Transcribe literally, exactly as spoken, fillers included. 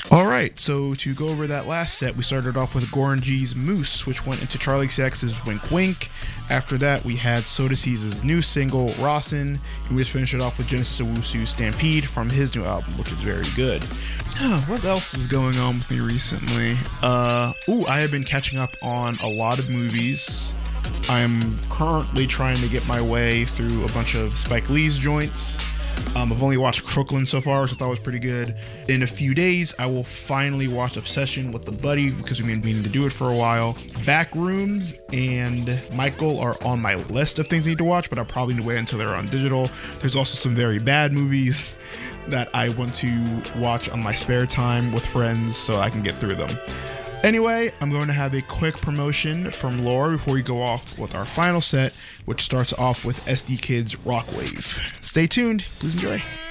Alright, so to go over that last set, we started off with Goranji's Moose, which went into Charlie X C X's Wink Wink. After that, we had Soda Seiz's new single, Rawson, and we just finished it off with Genesis Owusu's Stampede from his new album, which is very good. What else is going on with me recently? Uh, ooh, I have been catching up on a lot of movies. I'm currently trying to get my way through a bunch of Spike Lee's joints. Um, I've only watched Crooklyn so far, which I thought was pretty good. In a few days, I will finally watch Obsession with the Buddy, because we've been meaning to do it for a while. Backrooms and Michael are on my list of things I need to watch, but I'll probably need to wait until they're on digital. There's also some very bad movies that I want to watch on my spare time with friends so I can get through them. Anyway, I'm going to have a quick promotion from Laura before we go off with our final set, which starts off with S D Kid's Rockwave. Stay tuned. Please enjoy.